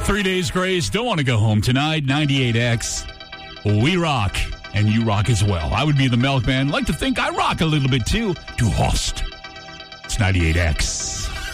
3 days grace. Don't want to go home tonight. 98X. We rock. And you rock as well. I would be the milkman. Like to think I rock a little bit too. Du Horst. It's 98X.